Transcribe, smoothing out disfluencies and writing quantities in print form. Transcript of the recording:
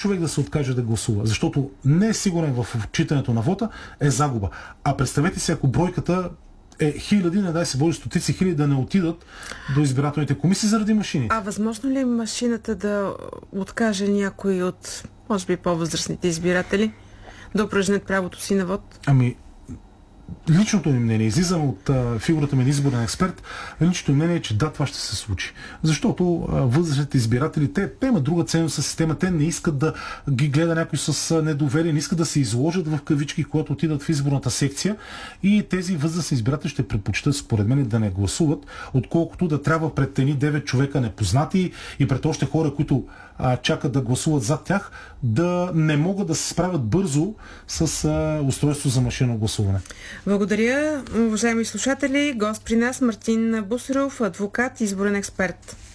човек да се откаже да гласува, защото не е сигурен в отчитането на вота, е загуба. А представете си, ако бройката е хиляди, не дай се Боже, стотици хиляди да не отидат до избирателните комисии заради машините. А възможно ли машината да откаже някой от, може би, по-възрастните избиратели да упражнят правото си на вод? Ами, личното ми мнение, излизам от фигурата ми на изборен експерт, личното ми мнение е, че да, това ще се случи. Защото възрастните избиратели, те имат друга ценност със система, те не искат да ги гледа някой с недоверие, не искат да се изложат в кавички, когато отидат в изборната секция, и тези възрастни избиратели ще предпочитат, според мен, да не гласуват, отколкото да трябва пред едни 9 човека непознати и пред още хора, които чакат да гласуват зад тях, да не могат да се справят бързо с устройство за машинно гласуване. Благодаря, уважаеми слушатели. Гост при нас Мартин Бусеров, адвокат, изборен експерт.